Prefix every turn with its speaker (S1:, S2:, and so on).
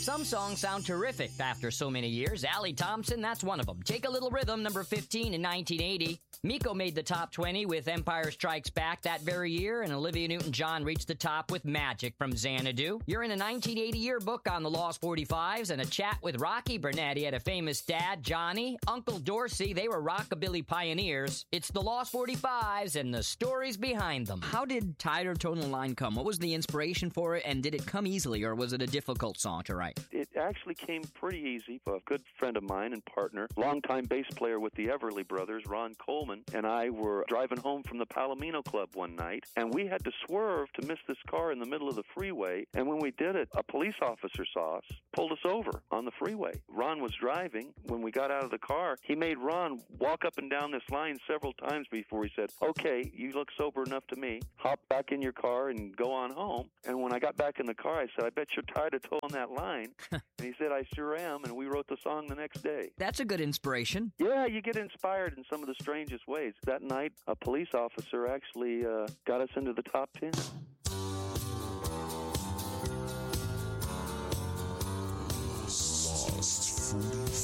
S1: Some songs sound terrific after so many years. Allie Thompson, that's one of them. Take a Little Rhythm, number 15 in 1980. Miko made the top 20 with Empire Strikes Back that very year, and Olivia Newton-John reached the top with Magic from Xanadu. You're in a 1980 yearbook on the Lost 45s and a chat with Rocky Burnett. He had a famous dad, Johnny, Uncle Dorsey. They were rockabilly pioneers. It's the Lost 45s and the stories behind them.
S2: How did Tighter Tonal Line come? What was the inspiration for it, and did it come easily, or was it a difficult song to write?
S3: It actually came pretty easy. A good friend of mine and partner, longtime bass player with the Everly Brothers, Ron Coleman, and I were driving home from the Palomino Club one night, and we had to swerve to miss this car in the middle of the freeway. And when we did it, a police officer saw us, pulled us over on the freeway. Ron was driving. When we got out of the car, he made Ron walk up and down this line several times before he said, "Okay, you look sober enough to me. Hop back in your car and go on home." And when I got back in the car, I said, "I bet you're tired of towing that line." And he said, "I sure am." And we wrote the song the next day.
S2: That's a good inspiration.
S3: Yeah, you get inspired in some of the strangest ways. That night, a police officer actually got us into the top 10.